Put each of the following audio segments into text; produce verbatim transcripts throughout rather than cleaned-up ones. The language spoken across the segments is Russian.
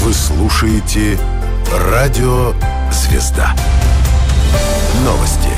Вы слушаете «Радио Звезда». Новости.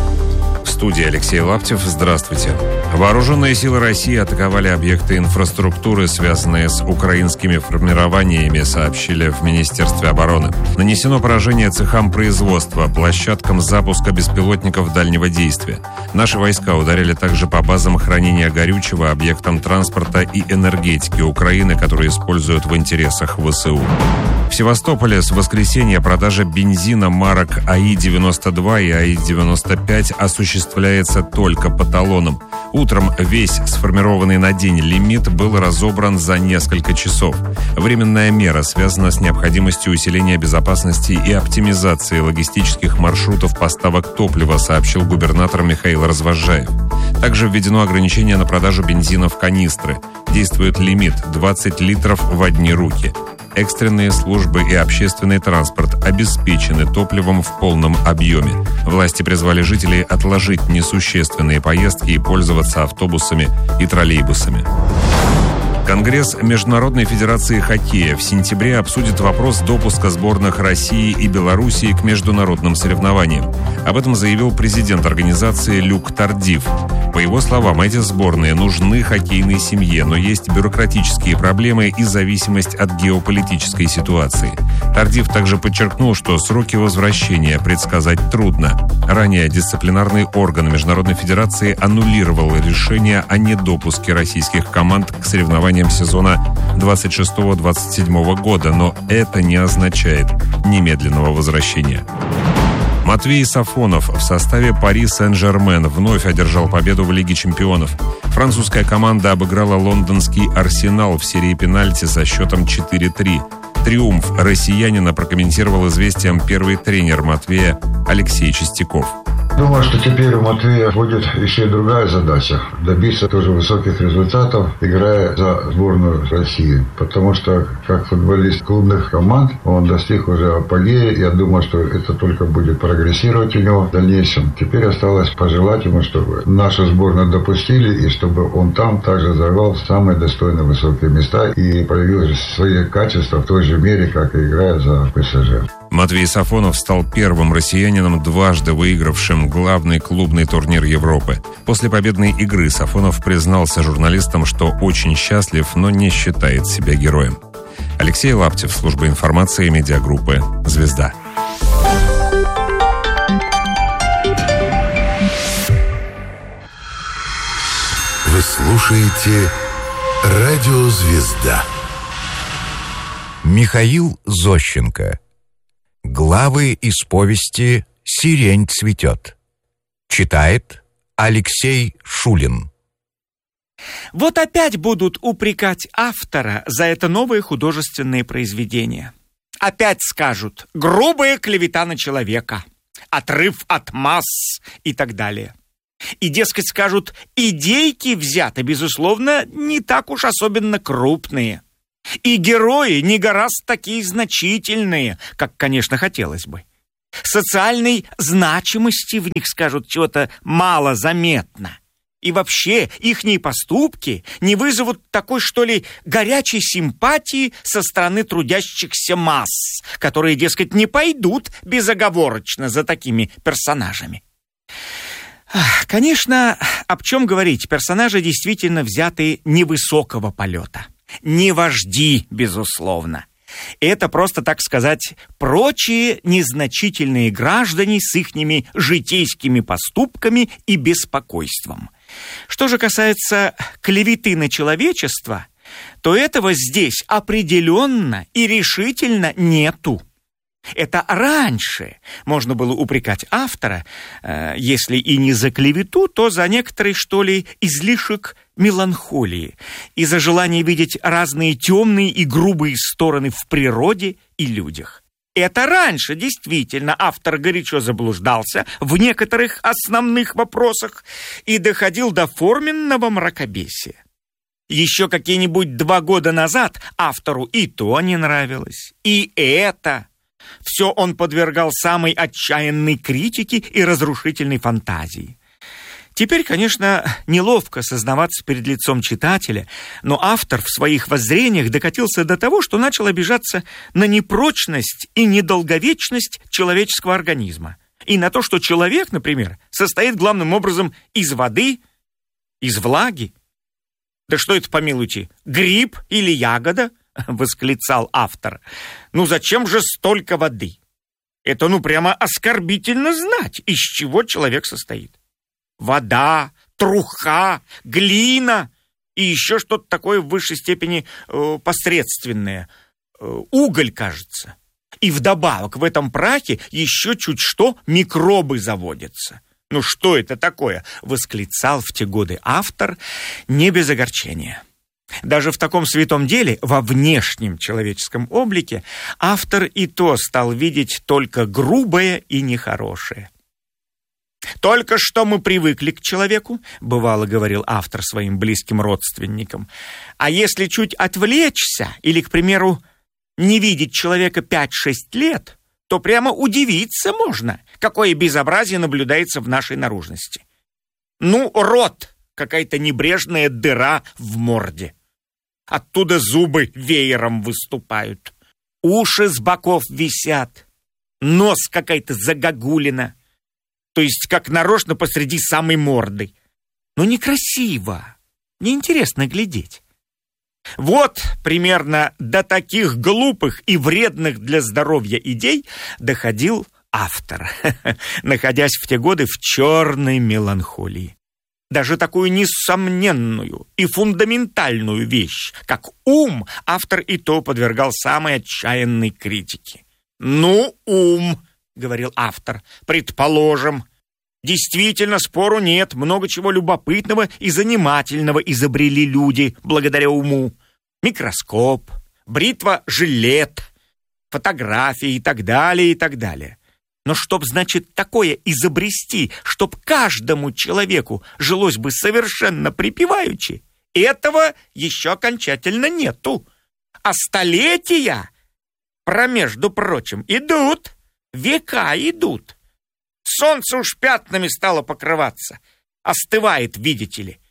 В студии Алексей Лаптев. Здравствуйте. Вооруженные силы России атаковали объекты инфраструктуры, связанные с украинскими формированиями, сообщили в Министерстве обороны. Нанесено поражение цехам производства, площадкам запуска беспилотников дальнего действия. Наши войска ударили также по базам хранения горючего, объектам транспорта и энергетики Украины, которые используют в интересах ВСУ. В Севастополе с воскресенья продажа бензина марок АИ девяносто два и АИ девяносто пять осуществляется только по талонам. Утром весь сформированный на день лимит был разобран за несколько часов. Временная мера связана с необходимостью усиления безопасности и оптимизации логистических маршрутов поставок топлива, сообщил губернатор Михаил Развозжаев. Также введено ограничение на продажу бензина в канистры. Действует лимит двадцать литров в одни руки. Экстренные службы и общественный транспорт обеспечены топливом в полном объеме. Власти призвали жителей отложить несущественные поездки и пользоваться автобусами и троллейбусами. Конгресс Международной Федерации Хоккея в сентябре обсудит вопрос допуска сборных России и Белоруссии к международным соревнованиям. Об этом заявил президент организации Люк Тардив. По его словам, эти сборные нужны хоккейной семье, но есть бюрократические проблемы и зависимость от геополитической ситуации. Тардив также подчеркнул, что сроки возвращения предсказать трудно. Ранее дисциплинарный орган Международной Федерации аннулировал решение о недопуске российских команд к соревнованиям сезона двадцать шестого двадцать седьмого года, но это не означает немедленного возвращения. Матвей Сафонов в составе Пари Сен-Жермен вновь одержал победу в Лиге чемпионов. Французская команда обыграла лондонский «Арсенал» в серии пенальти со счетом четыре три. Триумф россиянина прокомментировал «Известиям» первый тренер Матвея Алексей Чистяков. Думаю, что теперь у Матвея будет еще и другая задача – добиться тоже высоких результатов, играя за сборную России. Потому что, как футболист клубных команд, он достиг уже апогея. Я думаю, что это только будет прогрессировать у него в дальнейшем. Теперь осталось пожелать ему, чтобы нашу сборную допустили, и чтобы он там также завоевал самые достойные высокие места и проявил свои качества в той же мере, как и играя за ПСЖ. Матвей Сафонов стал первым россиянином, дважды выигравшим главный клубный турнир Европы. После победной игры Сафонов признался журналистам, что очень счастлив, но не считает себя героем. Алексей Лаптев, служба информации медиагруппы «Звезда». Вы слушаете «Радио Звезда». Михаил Зощенко. Главы из повести «Сирень цветет». Читает Алексей Шулин. Вот опять будут упрекать автора за это новое художественное произведение. Опять скажут «грубая клевета на человека», «отрыв от масс» и так далее. И, дескать, скажут «идейки взяты, безусловно, не так уж особенно крупные». И герои не гораздо такие значительные, как, конечно, хотелось бы. Социальной значимости в них, скажут, чего-то мало заметно. И вообще ихние поступки не вызовут такой, что ли, горячей симпатии со стороны трудящихся масс, которые, дескать, не пойдут безоговорочно за такими персонажами. Конечно, об чем говорить, персонажи действительно взяты невысокого полета. Не вожди, безусловно. Это просто, так сказать, прочие незначительные граждане с ихними житейскими поступками и беспокойством. Что же касается клеветы на человечество, то этого здесь определенно и решительно нету. Это раньше можно было упрекать автора, э, если и не за клевету, то за некоторый, что ли, излишек меланхолии и за желание видеть разные темные и грубые стороны в природе и людях. Это раньше действительно автор горячо заблуждался в некоторых основных вопросах и доходил до форменного мракобесия. Еще какие-нибудь два года назад автору и то не нравилось, и это. Все он подвергал самой отчаянной критике и разрушительной фантазии. Теперь, конечно, неловко сознаваться перед лицом читателя, но автор в своих воззрениях докатился до того, что начал обижаться на непрочность и недолговечность человеческого организма. И на то, что человек, например, состоит главным образом из воды, из влаги. «Да что это, помилуйте, гриб или ягода?» — восклицал автор. «Ну зачем же столько воды? Это ну прямо оскорбительно знать, из чего человек состоит. Вода, труха, глина и еще что-то такое в высшей степени э, посредственное. Э, уголь, кажется. И вдобавок в этом прахе еще чуть что микробы заводятся. Ну что это такое?» — восклицал в те годы автор не без огорчения. Даже в таком святом деле, во внешнем человеческом облике, автор и то стал видеть только грубое и нехорошее. «Только что мы привыкли к человеку», — бывало говорил автор своим близким родственникам, «а если чуть отвлечься или, к примеру, не видеть человека пять-шесть лет, то прямо удивиться можно, какое безобразие наблюдается в нашей наружности. Ну, рот, какая-то небрежная дыра в морде. Оттуда зубы веером выступают. Уши с боков висят. Нос какая-то загогулина. То есть как нарочно посреди самой морды. Но некрасиво, неинтересно глядеть. Вот примерно до таких глупых и вредных для здоровья идей доходил автор, находясь в те годы в черной меланхолии. Даже такую несомненную и фундаментальную вещь, как ум, автор и то подвергал самой отчаянной критике. «Ну, ум», — говорил автор, — «предположим, действительно, спору нет, много чего любопытного и занимательного изобрели люди благодаря уму. Микроскоп, бритва-жилет, фотографии и так далее, и так далее. Но чтоб, значит, такое изобрести, чтоб каждому человеку жилось бы совершенно припеваючи, этого еще окончательно нету. А столетия, промежду прочим, идут, века идут. Солнце уж пятнами стало покрываться, остывает, видите ли.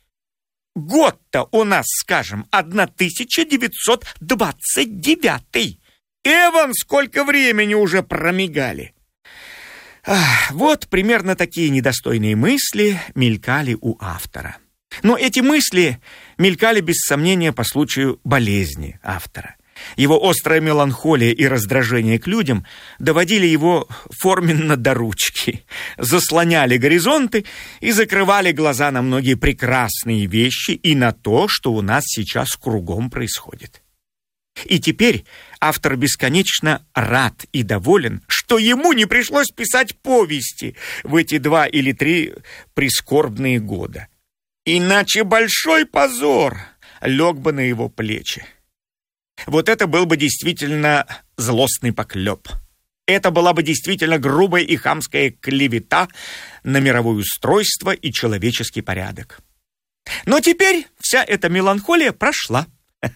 Год-то у нас, скажем, тысяча девятьсот двадцать девятый. Эван, сколько времени уже промигали. Ах, вот примерно такие недостойные мысли мелькали у автора. Но эти мысли мелькали без сомнения по случаю болезни автора. Его острая меланхолия и раздражение к людям доводили его форменно до ручки, заслоняли горизонты и закрывали глаза на многие прекрасные вещи и на то, что у нас сейчас кругом происходит. И теперь автор бесконечно рад и доволен, что ему не пришлось писать повести в эти два или три прискорбные года. Иначе большой позор лег бы на его плечи. Вот это был бы действительно злостный поклеп. Это была бы действительно грубая и хамская клевета на мировое устройство и человеческий порядок. Но теперь вся эта меланхолия прошла.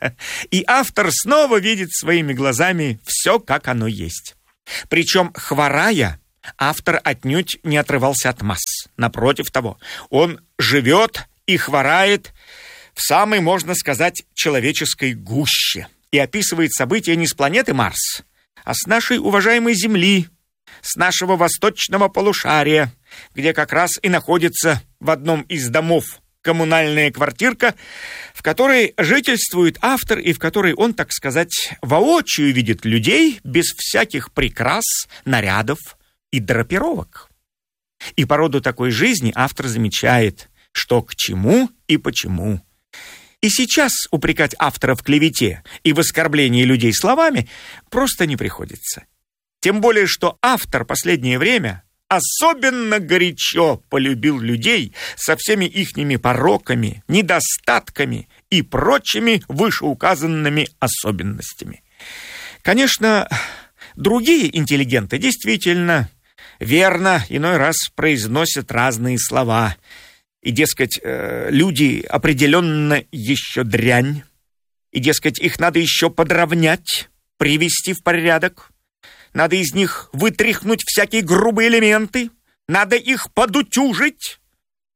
И автор снова видит своими глазами все, как оно есть. Причем, хворая, автор отнюдь не отрывался от масс. Напротив того, он живет и хворает в самой, можно сказать, человеческой гуще и описывает события не с планеты Марс, а с нашей уважаемой Земли, с нашего восточного полушария, где как раз и находится в одном из домов коммунальная квартирка, в которой жительствует автор и в которой он, так сказать, воочию видит людей без всяких прикрас, нарядов и драпировок. И по роду такой жизни автор замечает, что к чему и почему. И сейчас упрекать автора в клевете и в оскорблении людей словами просто не приходится. Тем более, что автор последнее время особенно горячо полюбил людей со всеми ихними пороками, недостатками и прочими вышеуказанными особенностями. Конечно, другие интеллигенты действительно верно иной раз произносят разные слова. И, дескать, люди определенно еще дрянь. И, дескать, их надо еще подровнять, привести в порядок. Надо из них вытряхнуть всякие грубые элементы. Надо их подутюжить.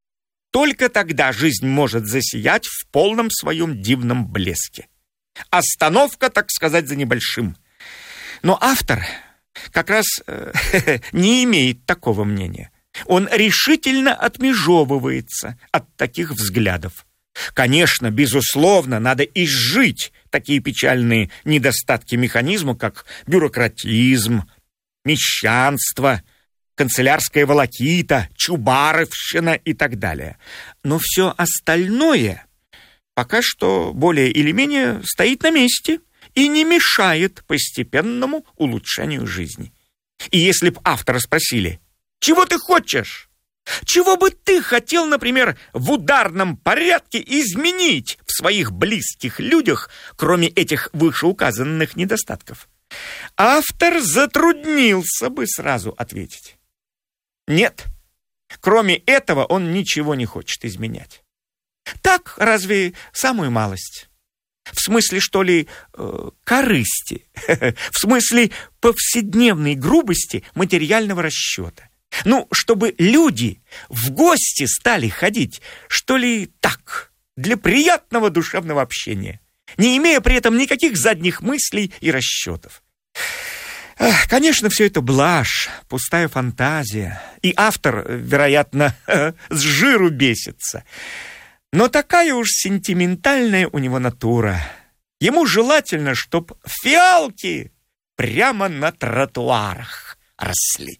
Только тогда жизнь может засиять в полном своем дивном блеске. Остановка, так сказать, за небольшим. Но автор как раз э, не имеет такого мнения. Он решительно отмежевывается от таких взглядов. Конечно, безусловно, надо изжить такие печальные недостатки механизма, как бюрократизм, мещанство, канцелярская волокита, чубаровщина и так далее. Но все остальное пока что более или менее стоит на месте и не мешает постепенному улучшению жизни. И если б автора спросили: «Чего ты хочешь? Чего бы ты хотел, например, в ударном порядке изменить в своих близких людях, кроме этих вышеуказанных недостатков?» Автор затруднился бы сразу ответить. Нет, кроме этого он ничего не хочет изменять. Так, разве самую малость? В смысле, что ли, э, корысти, в смысле повседневной грубости материального расчета. Ну, чтобы люди в гости стали ходить, что ли, так, для приятного душевного общения, не имея при этом никаких задних мыслей и расчетов. Эх, конечно, все это блажь, пустая фантазия, и автор, вероятно, с жиру бесится. Но такая уж сентиментальная у него натура. Ему желательно, чтоб фиалки прямо на тротуарах росли.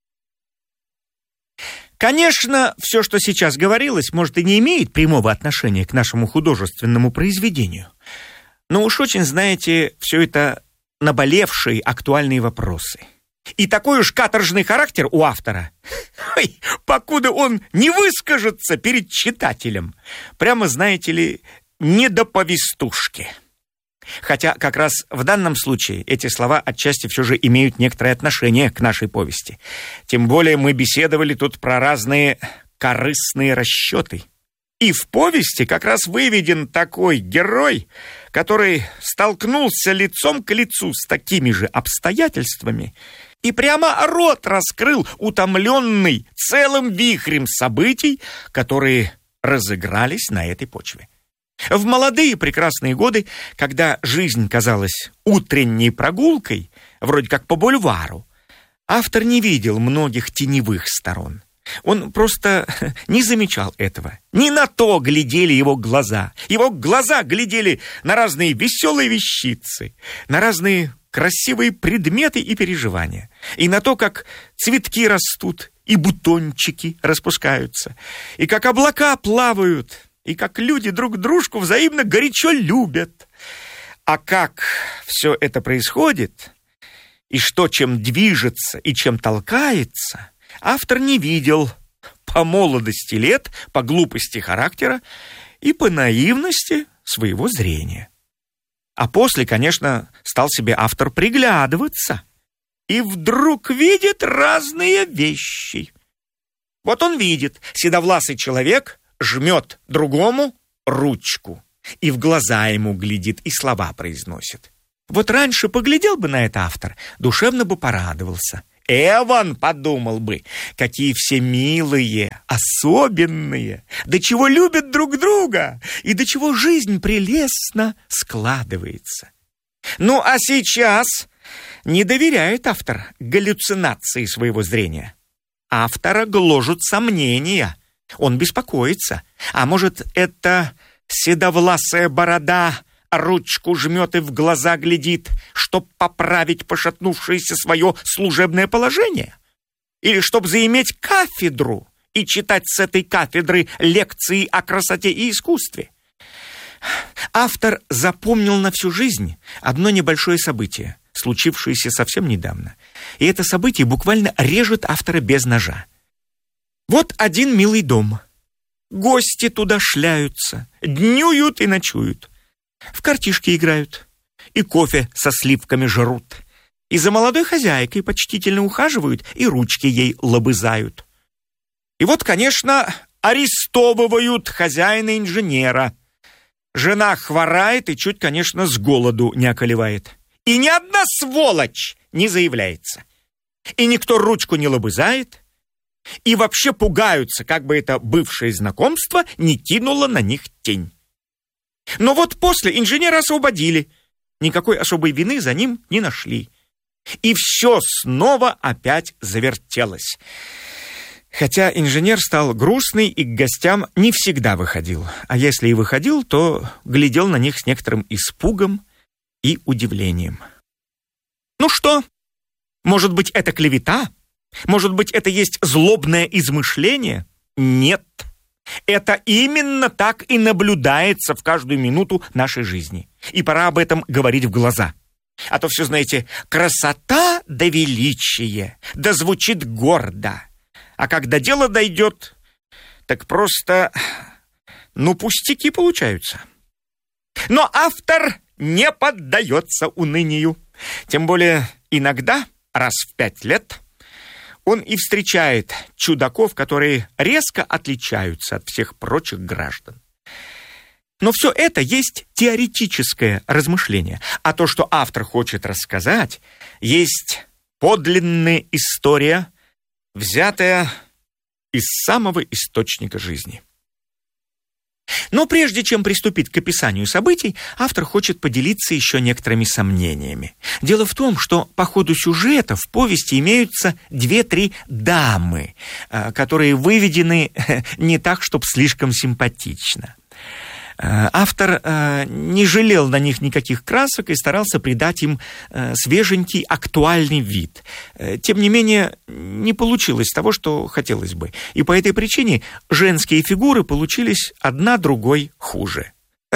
Конечно, все, что сейчас говорилось, может, и не имеет прямого отношения к нашему художественному произведению. Но уж очень, знаете, все это наболевшие актуальные вопросы. И такой уж каторжный характер у автора. Ой, покуда он не выскажется перед читателем, прямо, знаете ли, не до повестушки. Хотя как раз в данном случае эти слова отчасти все же имеют некоторое отношение к нашей повести. Тем более мы беседовали тут про разные корыстные расчеты. И в повести как раз выведен такой герой, который столкнулся лицом к лицу с такими же обстоятельствами и прямо рот раскрыл, утомленный целым вихрем событий, которые разыгрались на этой почве. В молодые прекрасные годы, когда жизнь казалась утренней прогулкой, вроде как по бульвару, автор не видел многих теневых сторон. Он просто не замечал этого. Не на то глядели его глаза. Его глаза глядели на разные веселые вещицы, на разные красивые предметы и переживания, и на то, как цветки растут, и бутончики распускаются, и как облака плавают, и как люди друг дружку взаимно горячо любят. А как все это происходит, и что чем движется и чем толкается, автор не видел по молодости лет, по глупости характера и по наивности своего зрения. А после, конечно, стал себе автор приглядываться и вдруг видит разные вещи. Вот он видит, седовласый человек жмет другому ручку и в глаза ему глядит и слова произносит. Вот раньше поглядел бы на это автор, душевно бы порадовался. Эван подумал бы, какие все милые, особенные, до чего любят друг друга и до чего жизнь прелестно складывается. Ну а сейчас не доверяет автор галлюцинации своего зрения. Автора гложут сомнения, он беспокоится. А может, это седовласая борода ручку жмет и в глаза глядит, чтоб поправить пошатнувшееся свое служебное положение? Или чтоб заиметь кафедру и читать с этой кафедры лекции о красоте и искусстве? Автор запомнил на всю жизнь одно небольшое событие, случившееся совсем недавно. И это событие буквально режет автора без ножа. Вот один милый дом. Гости туда шляются, днюют и ночуют. В картишки играют, и кофе со сливками жрут, и за молодой хозяйкой почтительно ухаживают, и ручки ей лобызают. И вот, конечно, арестовывают хозяина-инженера. Жена хворает и чуть, конечно, с голоду не околевает. И ни одна сволочь не заявляется. И никто ручку не лобызает, И вообще пугаются, как бы это бывшее знакомство не кинуло на них тень. Но вот после инженера освободили. Никакой особой вины за ним не нашли. И все снова опять завертелось. Хотя инженер стал грустный и к гостям не всегда выходил. А если и выходил, то глядел на них с некоторым испугом и удивлением. Ну что? Может быть, это клевета? Может быть, это есть злобное измышление? Нет. Это именно так и наблюдается в каждую минуту нашей жизни. И пора об этом говорить в глаза. А то все, знаете, красота да величие, да звучит гордо. А когда дело дойдет, так просто, ну, пустяки получаются. Но автор не поддается унынию. Тем более иногда, раз в пять лет, он и встречает чудаков, которые резко отличаются от всех прочих граждан. Но все это есть теоретическое размышление. А то, что автор хочет рассказать, есть подлинная история, взятая из самого источника жизни. Но прежде чем приступить к описанию событий, автор хочет поделиться еще некоторыми сомнениями. Дело в том, что по ходу сюжета в повести имеются две-три дамы, которые выведены не так, чтобы слишком симпатично. Автор э, не жалел на них никаких красок и старался придать им э, свеженький, актуальный вид. Э, тем не менее, не получилось того, что хотелось бы. И по этой причине женские фигуры получились одна другой хуже.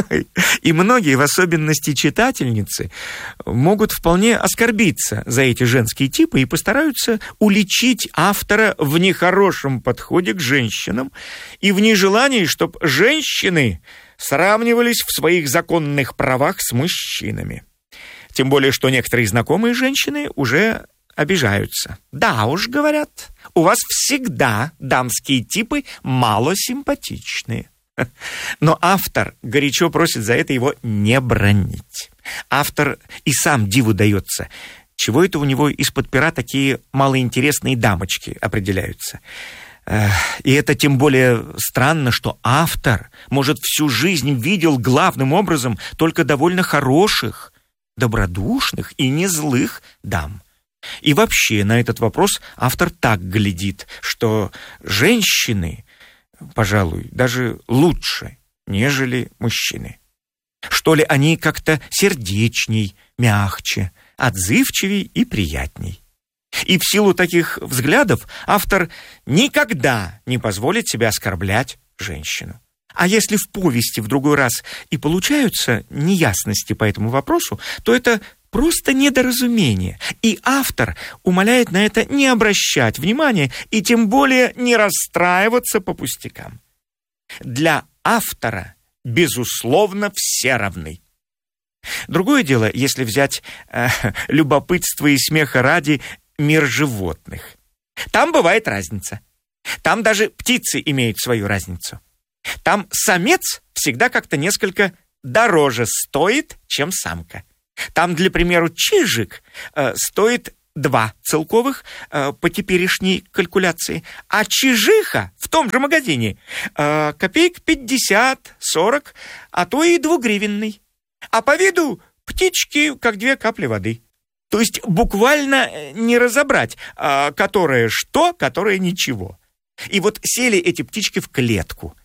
И многие, в особенности читательницы, могут вполне оскорбиться за эти женские типы и постараются уличить автора в нехорошем подходе к женщинам и в нежелании, чтобы женщины сравнивались в своих законных правах с мужчинами. Тем более, что некоторые знакомые женщины уже обижаются. Да уж, говорят, у вас всегда дамские типы малосимпатичные. Но автор горячо просит за это его не бранить. Автор и сам диву дается. Чего это у него из-под пера такие малоинтересные дамочки определяются? И это тем более странно, что автор, может, всю жизнь видел главным образом только довольно хороших, добродушных и не злых дам. И вообще на этот вопрос автор так глядит, что женщины, пожалуй, даже лучше, нежели мужчины. Что ли, они как-то сердечней, мягче, отзывчивей и приятней. И в силу таких взглядов автор никогда не позволит себе оскорблять женщину. А если в повести в другой раз и получаются неясности по этому вопросу, то это просто недоразумение. И автор умоляет на это не обращать внимания и тем более не расстраиваться по пустякам. Для автора, безусловно, все равны. Другое дело, если взять э, любопытство и смеха ради мир животных. Там бывает разница. Там даже птицы имеют свою разницу. Там самец всегда как-то несколько дороже стоит, чем самка. Там, для примеру, чижик э, стоит два целковых э, по теперешней калькуляции, а чижиха в том же магазине э, копеек пятьдесят, сорок, а то и двугривенный. А по виду птички, как две капли воды. То есть буквально не разобрать, которое что, которое ничего. И вот сели эти птички в клетку.